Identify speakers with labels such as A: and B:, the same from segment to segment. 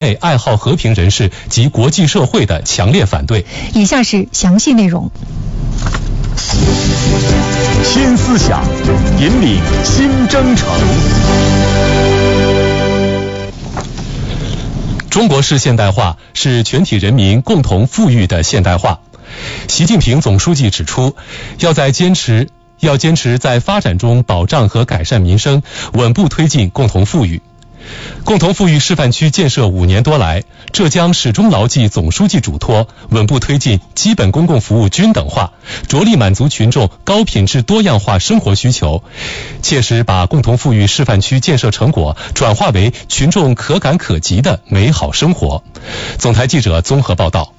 A: 内爱好和平人士及国际社会的强烈反对。
B: 以下是详细内容。
C: 新思想引领新征程。
A: 中国式现代化是全体人民共同富裕的现代化。习近平总书记指出，要坚持在发展中保障和改善民生，稳步推进共同富裕。共同富裕示范区建设5年多来，浙江始终牢记总书记嘱托，稳步推进基本公共服务均等化，着力满足群众高品质多样化生活需求，切实把共同富裕示范区建设成果转化为群众可感可及的美好生活。总台记者综合报道。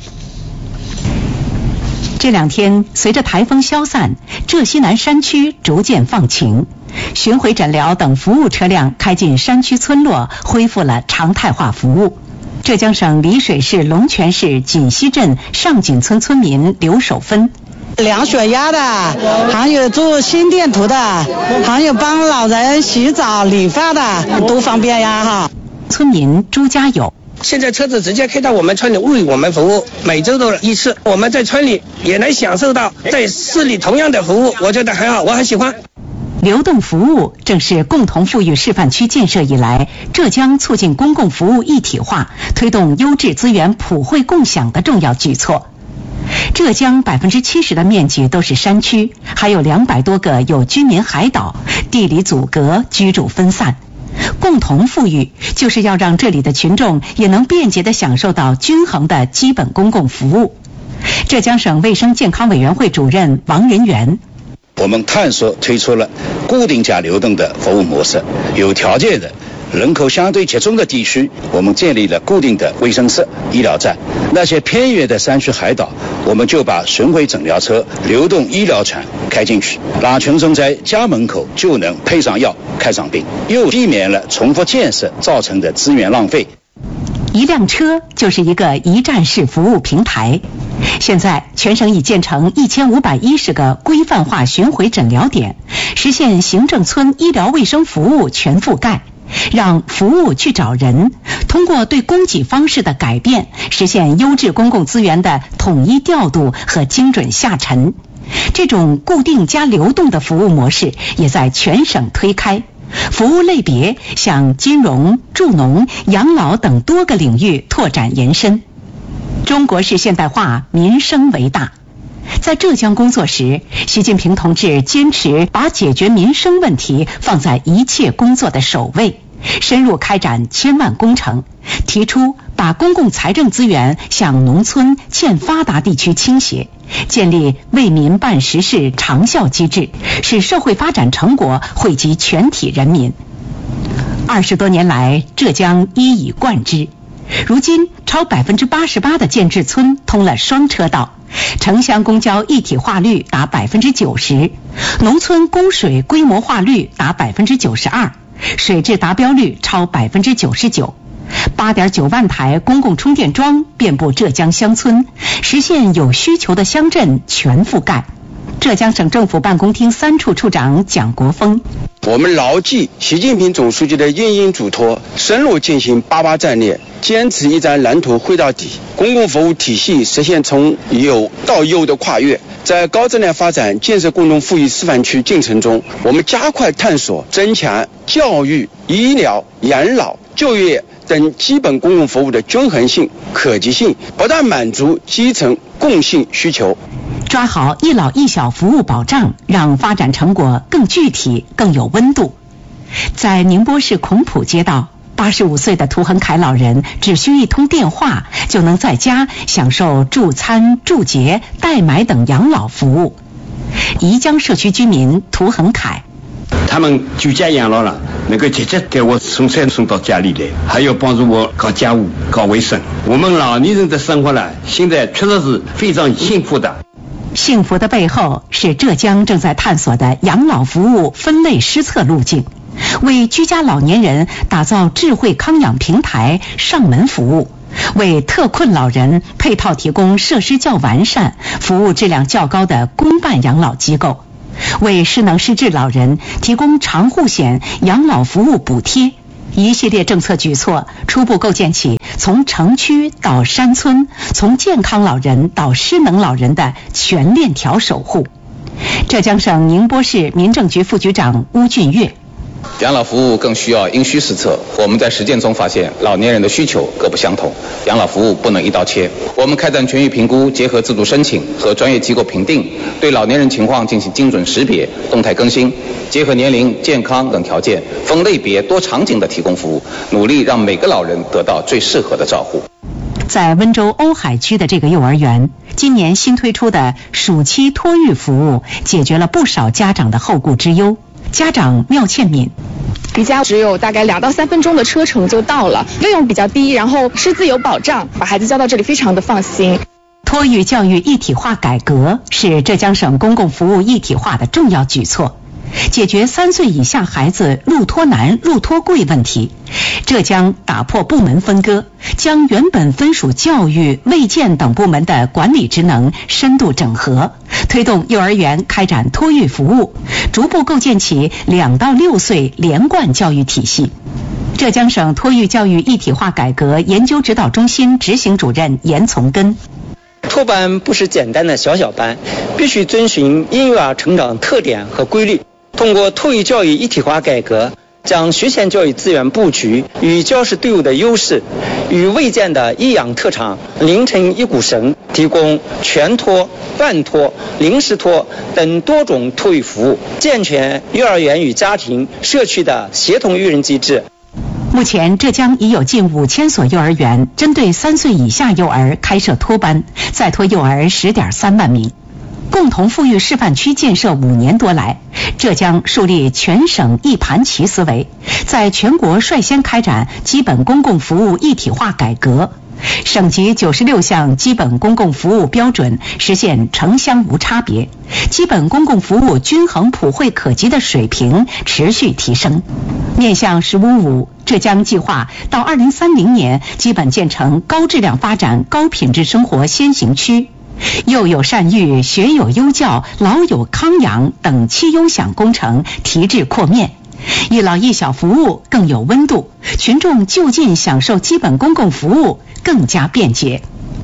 D: 这2天，随着台风消散，浙西南山区逐渐放晴，巡回诊疗等服务车辆开进山区村落，恢复了常态化服务。浙江省丽水市龙泉市锦溪镇上井村村民刘守芬，
E: 量血压的，还有做心电图的，还有帮老人洗澡理发的，多方便呀哈。
D: 村民朱家友，
F: 现在车子直接开到我们村里为我们服务，每周都1次，我们在村里也能享受到在市里同样的服务，我觉得很好，我很喜欢。
D: 流动服务正是共同富裕示范区建设以来，浙江促进公共服务一体化、推动优质资源普惠共享的重要举措。浙江70%的面积都是山区，还有200多个有居民海岛，地理阻隔，居住分散。共同富裕就是要让这里的群众也能便捷地享受到均衡的基本公共服务。浙江省卫生健康委员会主任王仁元，
G: 我们探索推出了固定加流动的服务模式，有条件的人口相对集中的地区，我们建立了固定的卫生室、医疗站；那些偏远的山区海岛，我们就把巡回诊疗车、流动医疗船开进去，让群众在家门口就能配上药、看上病，又避免了重复建设造成的资源浪费。
D: 一辆车就是一个一站式服务平台。现在全省已建成1510个规范化巡回诊疗点，实现行政村医疗卫生服务全覆盖，让服务去找人，通过对供给方式的改变，实现优质公共资源的统一调度和精准下沉。这种固定加流动的服务模式也在全省推开，服务类别向金融、助农、养老等多个领域拓展延伸。中国式现代化，民生为大。在浙江工作时，习近平同志坚持把解决民生问题放在一切工作的首位，深入开展千万工程，提出把公共财政资源向农村、欠发达地区倾斜，建立为民办实事长效机制，使社会发展成果惠及全体人民。20多年来，浙江一以贯之。如今超88%的建制村通了双车道，城乡公交一体化率达90%，农村供水规模化率达92%，水质达标率超99%，8.9万台公共充电桩遍布浙江乡村，实现有需求的乡镇全覆盖。浙江省政府办公厅3处处长蒋国峰，
H: 我们牢记习近平总书记的殷殷嘱托，深入进行88战略，坚持一站蓝图绘到底，公共服务体系实现从有到优的跨越。在高质量发展建设共同富裕示范区进程中，我们加快探索增强教育、医疗、养老、就业等基本公共服务的均衡性、可及性，不断满足基层共性需求。
D: 抓好一老一小服务保障，让发展成果更具体、更有温度。在宁波市孔浦街道，85岁的涂恒凯老人只需一通电话，就能在家享受助餐、助洁、代买等养老服务。宜江社区居民涂恒凯，
I: 他们居家养老了，能够直接给我送菜送到家里来，还有帮助我搞家务、搞卫生。我们老年人的生活呢，现在确实是非常幸福的。
D: 幸福的背后是浙江正在探索的养老服务分类施策路径，为居家老年人打造智慧康养平台上门服务，为特困老人配套提供设施较完善、服务质量较高的公办养老机构，为失能失智老人提供长护险养老服务补贴。一系列政策举措初步构建起从城区到山村，从健康老人到失能老人的全链条守护。浙江省宁波市民政局副局长邬俊岳。
J: 养老服务更需要因需施策。我们在实践中发现，老年人的需求各不相同，养老服务不能一刀切。我们开展全域评估，结合自主申请和专业机构评定，对老年人情况进行精准识别、动态更新，结合年龄、健康等条件，分类别、多场景的提供服务，努力让每个老人得到最适合的照护。
D: 在温州瓯海区的这个幼儿园，今年新推出的暑期托育服务，解决了不少家长的后顾之忧。家长廖倩敏，
K: 离家只有大概2到3分钟的车程就到了，费用比较低，然后师资有保障，把孩子交到这里非常的放心。
D: 托育教育一体化改革是浙江省公共服务一体化的重要举措，解决3岁以下孩子入托难、入托贵问题。浙江打破部门分割，将原本分属教育、卫健等部门的管理职能深度整合，推动幼儿园开展托育服务，逐步构建起2到6岁连贯教育体系。浙江省托育教育一体化改革研究指导中心执行主任严从根。
L: 托班不是简单的小班，必须遵循婴幼儿成长特点和规律，通过托育教育一体化改革，将学前教育资源布局与教师队伍的优势与卫健的益养特长拧成一股绳，提供全托、半托、临时托等多种托育服务，健全幼儿园与家庭、社区的协同育人机制。
D: 目前，浙江已有近5000所幼儿园针对3岁以下幼儿开设托班，在托幼儿10.3万名。共同富裕示范区建设5年多来，浙江树立全省一盘棋思维，在全国率先开展基本公共服务一体化改革，省级96项基本公共服务标准实现城乡无差别，基本公共服务均衡普惠可及的水平持续提升。面向“15+5”，浙江计划到2030年基本建成高质量发展、高品质生活先行区。幼有善育、学有优教、老有康养等7优享工程提质扩面，一老一小服务更有温度，群众就近享受基本公共服务更加便捷。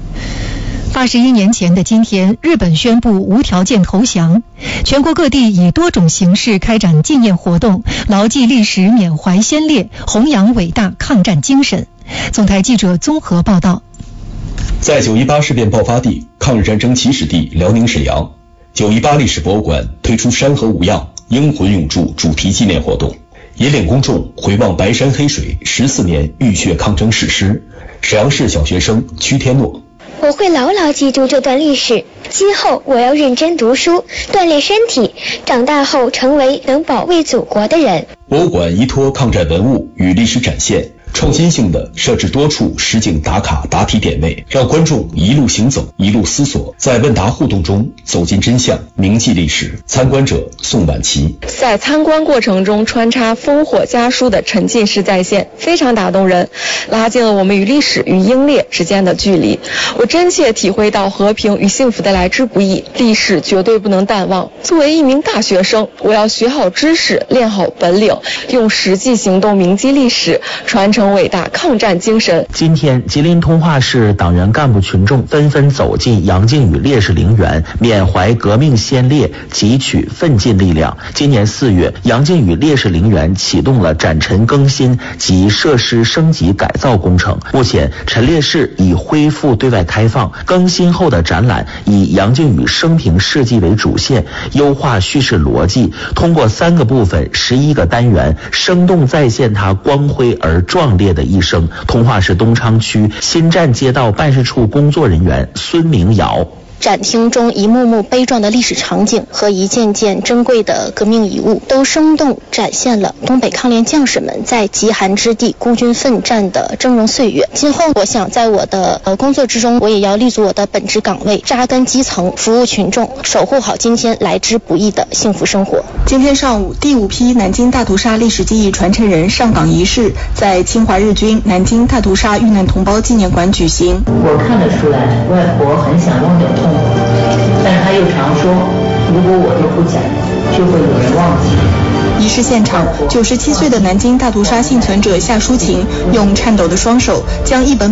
B: 81年前的今天，日本宣布无条件投降，全国各地以多种形式开展纪念活动，牢记历史，缅怀先烈，弘扬伟大抗战精神。总台记者综合报道。
C: 在9·18事变爆发地、抗日战争起始地辽宁沈阳，9·18历史博物馆推出山河无恙、英魂永驻主题纪念活动，引领公众回望白山黑水14年浴血抗争史诗。沈阳市小学生屈天诺，
M: 我会牢牢记住这段历史，今后我要认真读书，锻炼身体，长大后成为能保卫祖国的人。
C: 博物馆依托抗战文物与历史展现，创新性的设置多处实景打卡答题点位，让观众一路行走，一路思索，在问答互动中走进真相，铭记历史。参观者宋婉琪，
K: 在参观过程中穿插烽火家书的沉浸式再现，非常打动人，拉近了我们与历史与英烈之间的距离。我真切体会到和平与幸福的来之不易，历史绝对不能淡忘。作为一名大学生，我要学好知识，练好本领，用实际行动铭记历史，传承伟大抗战精神。
N: 今天，吉林通化市党员干部群众纷纷走进杨靖宇烈士陵园，缅怀革命先烈，汲取奋进力量。今年4月，杨靖宇烈士陵园启动了展陈更新及设施升级改造工程。目前，陈烈士已恢复对外开放，更新后的展览以杨靖宇生平事迹为主线，优化叙事逻辑，通过3个部分、11个单元，生动再现他光辉而壮烈的一生。通化市东昌区新站街道办事处工作人员孙明尧，
M: 展厅中一幕幕悲壮的历史场景和一件件珍贵的革命遗物，都生动展现了东北抗联将士们在极寒之地孤军奋战的峥嵘岁月。今后我想在我的工作之中，我也要立足我的本职岗位，扎根基层，服务群众，守护好今天来之不易的幸福生活。
O: 今天上午，第5批南京大屠杀历史记忆传承人上岗仪式在侵华日军南京大屠杀遇难同胞纪念馆举行。
P: 我看得出来，外婆很想拥有痛苦，但她又常说，如果我都不讲，就会有人忘记。
O: 仪式现场，97岁的南京大屠杀幸存者夏淑琴用颤抖的双手将一本